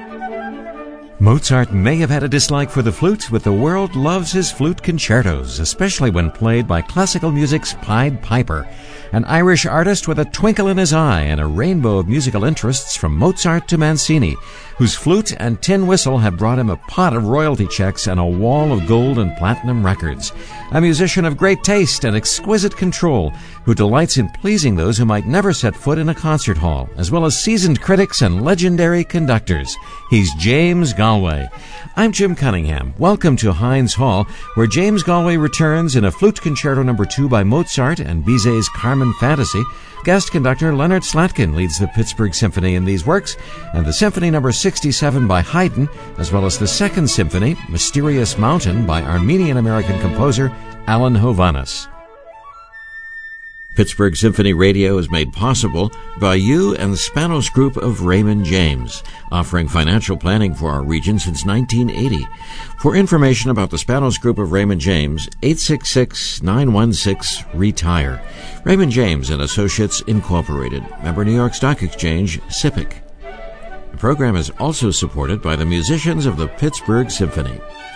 Mozart may have had a dislike for the flute, but the world loves his flute concertos, especially when played by classical music's Pied Piper, an Irish artist with a twinkle in his eye and a rainbow of musical interests from Mozart to Mancini, whose flute and tin whistle have brought him a pot of royalty checks and a wall of gold and platinum records. A musician of great taste and exquisite control, who delights in pleasing those who might never set foot in a concert hall, as well as seasoned critics and legendary conductors. He's James Galway. I'm Jim Cunningham. Welcome to Heinz Hall, where James Galway returns in a Flute Concerto No. 2 by Mozart and Bizet's Carmen Fantasy. Guest conductor Leonard Slatkin leads the Pittsburgh Symphony in these works, and the Symphony No. 67 by Haydn, as well as the Second Symphony, Mysterious Mountain, by Armenian-American composer Alan Hovhaness. Pittsburgh Symphony Radio is made possible by you and the Spanos Group of Raymond James, offering financial planning for our region since 1980. For information about the Spanos Group of Raymond James, 866-916-RETIRE. Raymond James and Associates, Incorporated. Member New York Stock Exchange, SIPC. The program is also supported by the musicians of the Pittsburgh Symphony.